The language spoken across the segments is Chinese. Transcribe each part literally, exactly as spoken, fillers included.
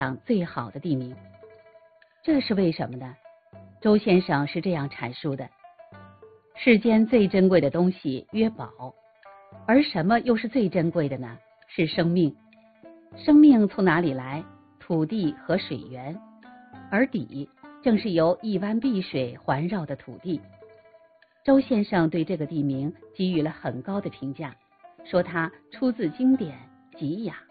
上最好的地名。这是为什么呢？周先生是这样阐述的：世间最珍贵的东西曰宝，而什么又是最珍贵的呢？是生命。生命从哪里来？土地和水源，而底正是由一湾碧水环绕的土地。周先生对这个地名给予了很高的评价，说它出自经典，极雅。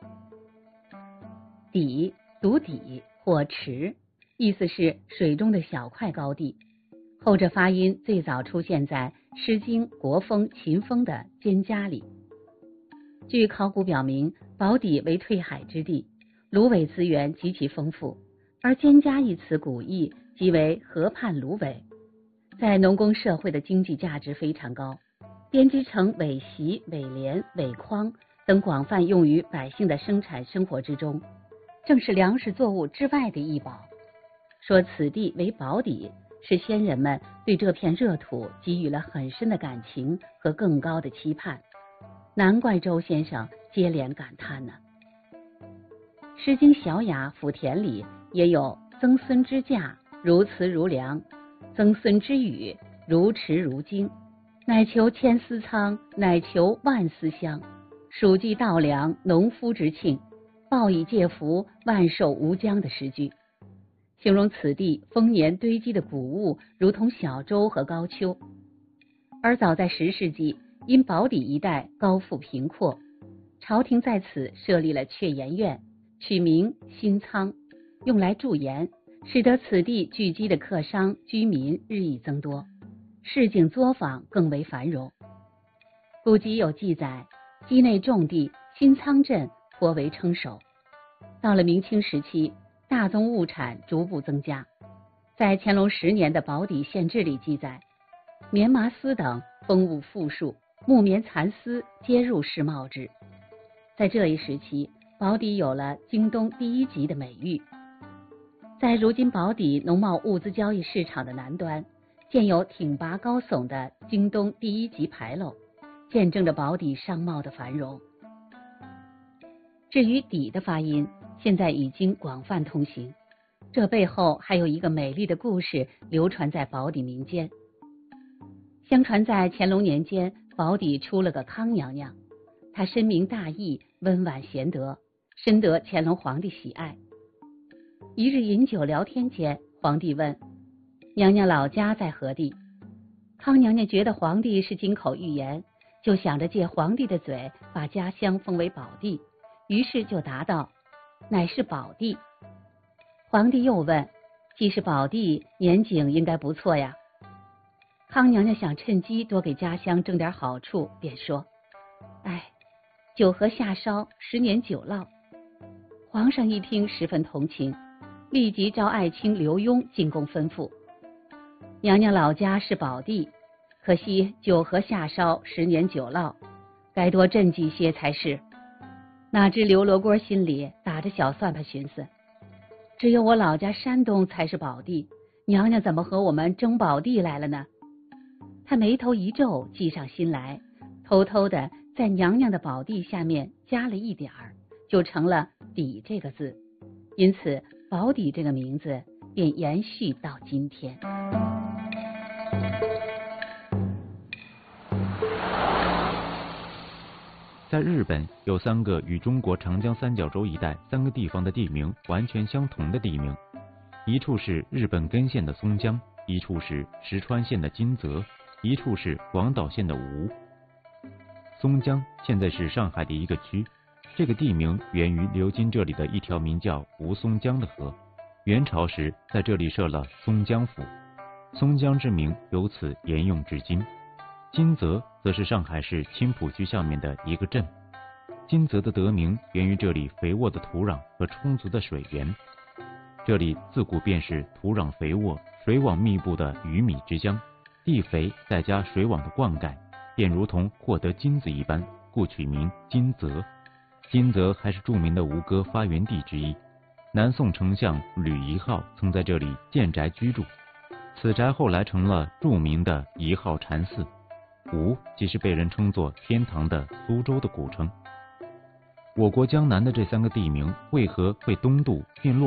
底读底或池，意思是水中的小块高地，后者发音最早出现在《诗经·国风·秦风》的蒹葭里。据考古表明，宝坻为退海之地，芦苇资源极其丰富，而蒹葭一词古义即为河畔芦苇，在农耕社会的经济价值非常高，编织成苇席、苇帘、苇筐等广泛用于百姓的生产生活之中，正是粮食作物之外的异宝。说此地为宝坻，是先人们对这片热土给予了很深的感情和更高的期盼，难怪周先生接连感叹呢。《诗经·小雅·府田》里也有曾孙之驾，如辞如梁；曾孙之语，如池如经。乃求千丝仓，乃求万丝香。黍稷稻粱，农夫之庆，报以借福，万寿无疆的诗句，形容此地丰年堆积的谷物如同小舟和高丘。而早在十世纪，因宝坻一带高富平阔，朝廷在此设立了阙盐院，取名新仓，用来驻盐，使得此地聚集的客商居民日益增多，市井作坊更为繁荣。古籍有记载，畿内重地新仓镇颇为称首。到了明清时期，大宗物产逐步增加。在乾隆十年的宝坻县志里记载，棉麻丝等风物富庶，木棉蚕丝皆入市贸之。在这一时期，宝坻有了京东第一级的美誉。在如今宝坻农贸物资交易市场的南端，建有挺拔高耸的京东第一级牌楼，见证着宝坻商贸的繁荣。至于坻的发音，现在已经广泛通行，这背后还有一个美丽的故事流传在宝坻民间。相传在乾隆年间，宝坻出了个康娘娘，她深明大义，温婉贤德，深得乾隆皇帝喜爱。一日饮酒聊天间，皇帝问娘娘老家在何地。康娘娘觉得皇帝是金口玉言，就想着借皇帝的嘴把家乡封为宝地，于是就答道：乃是宝地。皇帝又问，既是宝地，年景应该不错呀。康娘娘想趁机多给家乡争点好处，便说：哎，酒河下烧，十年酒涝。皇上一听十分同情，立即召爱卿刘墉进宫吩咐：娘娘老家是宝地，可惜酒河下烧，十年酒涝，该多赈济些才是。哪知刘罗锅心里打着小算盘，寻思只有我老家山东才是宝地，娘娘怎么和我们争宝地来了呢？他眉头一皱，计上心来，偷偷的在娘娘的宝地下面加了一点儿，就成了坻这个字，因此宝坻这个名字便延续到今天。 在日本有三个与中国长江三角洲一带三个地方的地名完全相同的地名，一处是日本根县的松江，一处是石川县的金泽，一处是广岛县的吴。松江现在是上海的一个区，这个地名源于流经这里的一条名叫吴淞江的河，元朝时在这里设了松江府，松江之名由此沿用至今。金泽则是上海市青浦区下面的一个镇，金泽的得名源于这里肥沃的土壤和充足的水源。这里自古便是土壤肥沃、水网密布的鱼米之乡，地肥再加水网的灌溉，便如同获得金子一般，故取名金泽。金泽还是著名的吴歌发源地之一，南宋丞相吕夷浩曾在这里建宅居住，此宅后来成了著名的夷浩禅寺。吴即是被人称作天堂的苏州的古称。我国江南的这三个地名为何会东渡并落